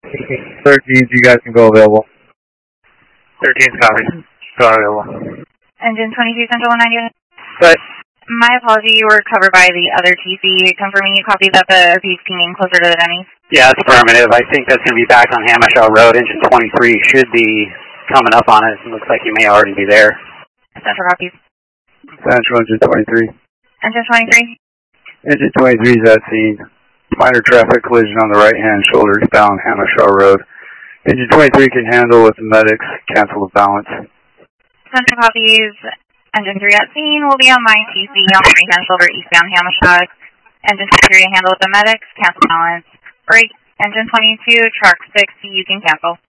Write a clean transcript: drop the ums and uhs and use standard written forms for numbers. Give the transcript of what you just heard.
13, you guys can go available. 13's copy. Go available. Engine 22 Central 190. But My apology, you were covered by the other TC, confirming you copied that the piece came in closer to the Denny's. yeah, it's affirmative. I think that's going to be back on Hammershaw Road. Engine 23 should be coming up on it. It looks like you may already be there. Central copies. Central, engine 23. Engine 23. Engine 23 is at scene. Minor traffic collision on the right-hand shoulder down Hammershaw Road. Engine 23 can handle with the medics. Cancel the balance. Central copies. Engine 3 at scene will be on my TC on the right-hand shoulder eastbound Hammershaw. Engine 23 to handle with the medics. Cancel balance. Break. Engine 22, truck 6, you can cancel.